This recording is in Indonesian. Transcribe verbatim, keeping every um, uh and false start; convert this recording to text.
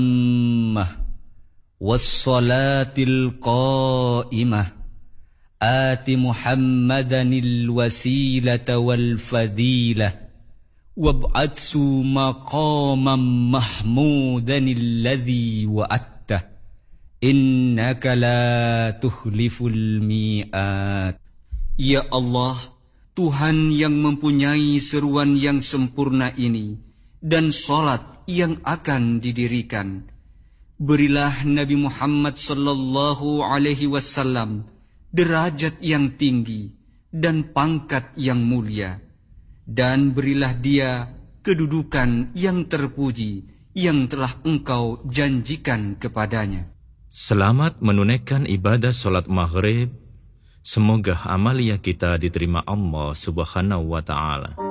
والصلاة القائمة آت محمدا الوسيلة والفضيلة وابعثه مقاما محمودا الذي وعدته إنك لا تخلف الميعاد. Ya Allah, Tuhan yang mempunyai seruan yang sempurna ini dan salat yang akan didirikan, berilah Nabi Muhammad sallallahu alaihi wasallam derajat yang tinggi dan pangkat yang mulia, dan berilah dia kedudukan yang terpuji yang telah Engkau janjikan kepadanya. Selamat menunaikan ibadah solat maghrib. Semoga amalia kita diterima Allah Subhanahu wa ta'ala.